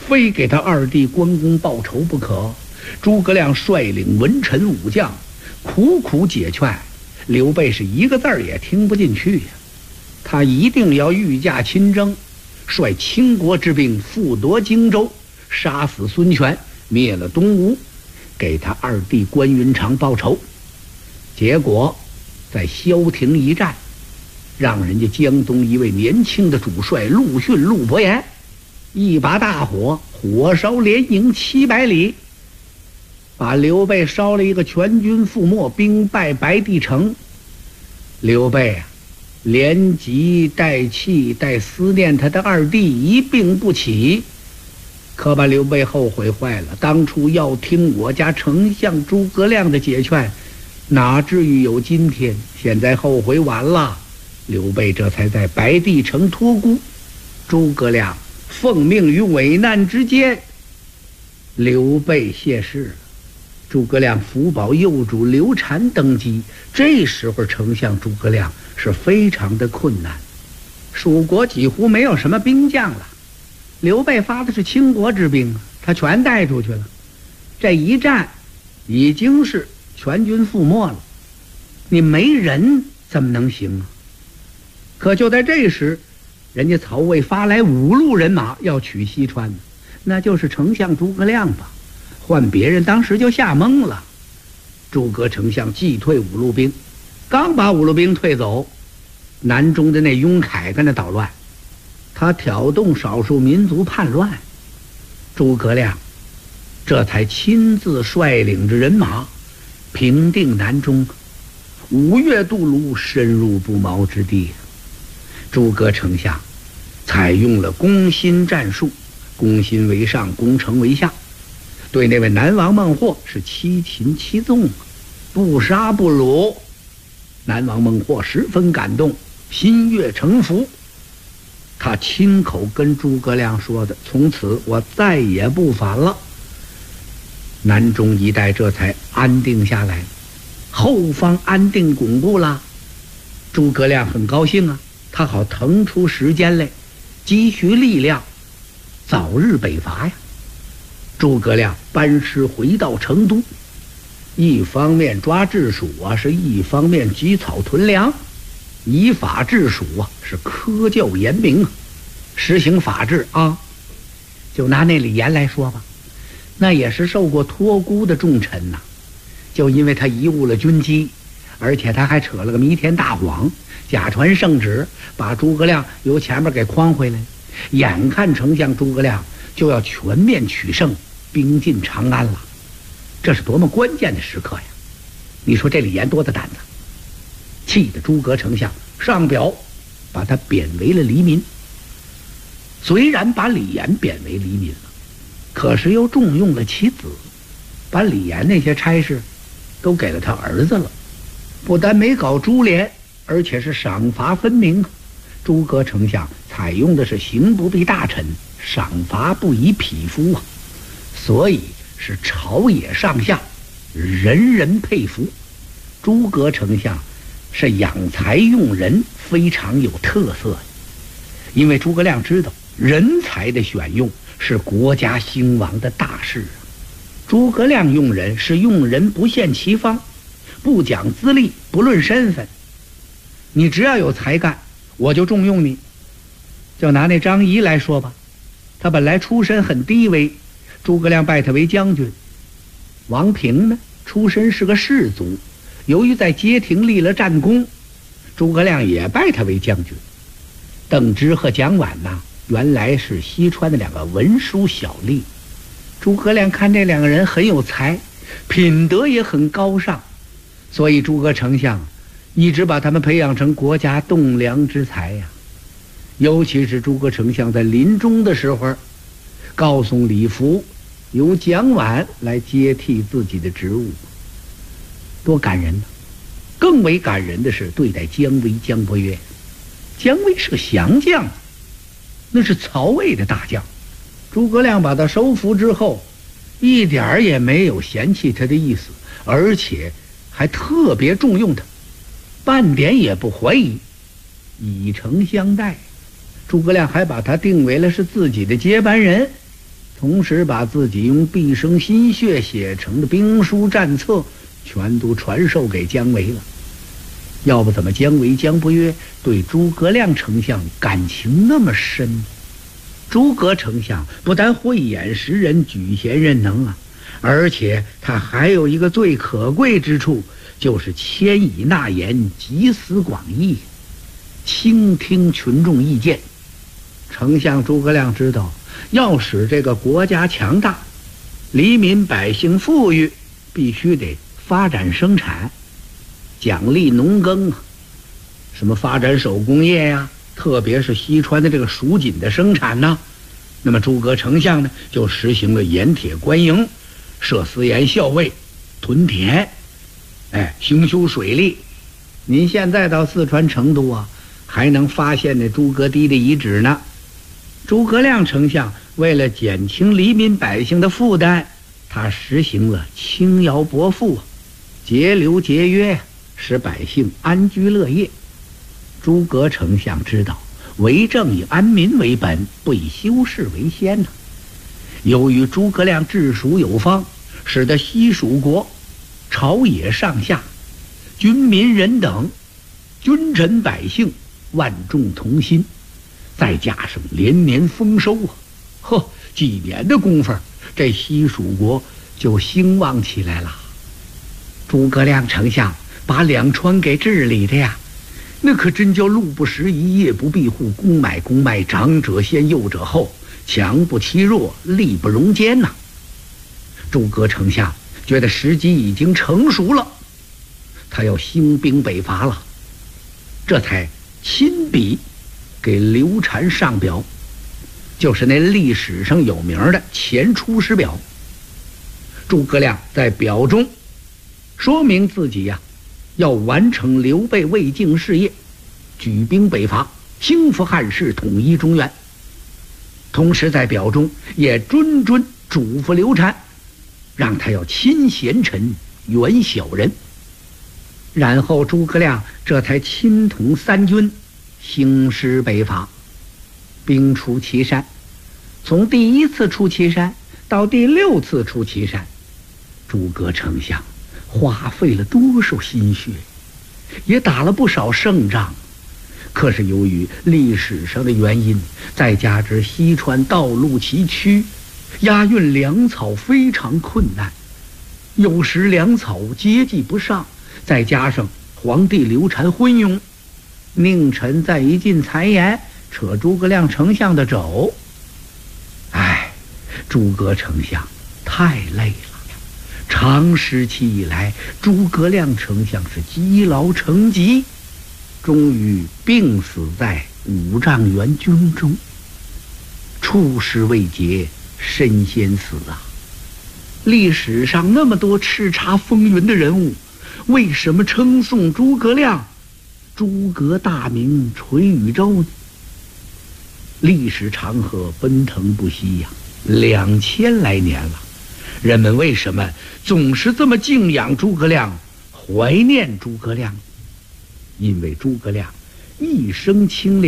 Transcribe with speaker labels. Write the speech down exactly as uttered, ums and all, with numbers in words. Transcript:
Speaker 1: 非给他二弟关公报仇不可。诸葛亮率领文臣武将，苦苦解劝，刘备是一个字儿也听不进去呀。他一定要御驾亲征，率倾国之兵复夺荆州，杀死孙权，灭了东吴，给他二弟关云长报仇。结果在萧亭一战，让人家江东一位年轻的主帅陆逊陆伯言一把大火，火烧连营七百里，把刘备烧了一个全军覆没，兵败白帝城。刘备啊，连急带气带思念他的二弟一病不起，可把刘备后悔坏了。当初要听我家丞相诸葛亮的解劝，哪至于有今天？现在后悔晚了。刘备这才在白帝城托孤，诸葛亮奉命于危难之间，刘备谢世了。诸葛亮辅保幼主刘禅登基，这时候丞相诸葛亮是非常的困难，蜀国几乎没有什么兵将了。刘备发的是倾国之兵啊，他全带出去了。这一战已经是全军覆没了，你没人怎么能行啊？可就在这时，人家曹魏发来五路人马要取西川，那就是丞相诸葛亮吧？换别人当时就吓懵了。诸葛丞相击退五路兵，刚把五路兵退走，南中的那雍凯跟着捣乱，他挑动少数民族叛乱。诸葛亮这才亲自率领着人马平定南中，五月渡泸，深入不毛之地。诸葛丞相采用了攻心战术，攻心为上，攻城为下，对那位南王孟获是七擒七纵，不杀不辱。南王孟获十分感动，心悦诚服。他亲口跟诸葛亮说的，从此我再也不反了。南中一带这才安定下来，后方安定巩固了。诸葛亮很高兴啊，他好腾出时间来积蓄力量，早日北伐呀。诸葛亮班师回到成都，一方面抓治蜀啊，是一方面积草屯粮，以法治蜀啊，是科教严明啊，实行法治啊。就拿那李严来说吧，那也是受过托孤的重臣呐、啊，就因为他贻误了军机，而且他还扯了个弥天大谎，假传圣旨，把诸葛亮由前面给诓回来。眼看丞相诸葛亮就要全面取胜，兵进长安了，这是多么关键的时刻呀！你说这李严多大胆子，气得诸葛丞相上表把他贬为了黎民。虽然把李严贬为黎民了，可是又重用了其子，把李严那些差事都给了他儿子了，不但没搞株连，而且是赏罚分明。诸葛丞相采用的是刑不避大臣，赏罚不以匹夫啊，所以是朝野上下人人佩服。诸葛丞相是养才用人非常有特色的，因为诸葛亮知道人才的选用是国家兴亡的大事啊。诸葛亮用人是用人不限其方，不讲资历，不论身份，你只要有才干，我就重用你。就拿那张仪来说吧，他本来出身很低微，诸葛亮拜他为将军。王平呢，出身是个士族，由于在街亭立了战功，诸葛亮也拜他为将军。邓芝和蒋琬呐，原来是西川的两个文书小吏。诸葛亮看这两个人很有才，品德也很高尚，所以诸葛丞相一直把他们培养成国家栋梁之才呀。尤其是诸葛丞相在临终的时候，告诉李福由蒋琬来接替自己的职务，多感人呢！更为感人的是对待姜维、姜伯约。姜维是个降将，那是曹魏的大将。诸葛亮把他收服之后，一点儿也没有嫌弃他的意思，而且还特别重用他，半点也不怀疑，以诚相待。诸葛亮还把他定为了是自己的接班人， 同时把自己用毕生心血写成的兵书战策全都传授给姜维了。要不怎么姜维姜不约对诸葛亮丞相感情那么深？诸葛丞相不但慧眼识人、举贤任能啊，而且他还有一个最可贵之处，就是谦以纳言，集思广益，倾听群众意见。丞相诸葛亮知道，要使这个国家强大，黎民百姓富裕，必须得发展生产，奖励农耕啊，什么发展手工业呀、啊，特别是西川的这个蜀锦的生产呢。那么诸葛丞相呢，就实行了盐铁官营，设私盐校尉，屯田，哎，兴修水利。您现在到四川成都啊，还能发现那诸葛棣的遗址呢。诸葛亮丞相为了减轻黎民百姓的负担，他实行了轻徭薄赋，节流节约，使百姓安居乐业。诸葛丞相知道，为政以安民为本，不以修饰为先呢。由于诸葛亮治蜀有方，使得西蜀国朝野上下、军民人等、君臣百姓万众同心，再加上连年丰收啊，呵，几年的功夫，这西蜀国就兴旺起来了。诸葛亮丞相把两川给治理的呀，那可真叫路不拾遗，夜不闭户，公买公卖，长者先，幼者后，强不欺弱，力不容奸呐。诸葛丞相觉得时机已经成熟了，他要兴兵北伐了，这才亲笔给刘禅上表，就是那历史上有名的前出师表。诸葛亮在表中说明自己呀、啊，要完成刘备魏晋事业，举兵北伐，兴复汉室，统一中原。同时在表中也谆谆嘱咐刘禅，让他要亲贤臣，远小人。然后诸葛亮这才亲统三军，兴师北伐，兵出祁山。从第一次出祁山到第六次出祁山，诸葛丞相花费了多少心血，也打了不少胜仗。可是由于历史上的原因，再加之西川道路崎岖，押运粮草非常困难，有时粮草接济不上，再加上皇帝刘禅昏庸，佞臣再一进谗言，扯诸葛亮丞相的肘。哎，诸葛丞相太累了。长时期以来，诸葛亮丞相是积劳成疾，终于病死在五丈原军中。出师未捷身先死啊！历史上那么多叱咤风云的人物，为什么称颂诸葛亮诸葛大名垂宇宙呢？历史长河奔腾不息呀、啊，两千来年了，人们为什么总是这么敬仰诸葛亮，怀念诸葛亮？因为诸葛亮一生清廉。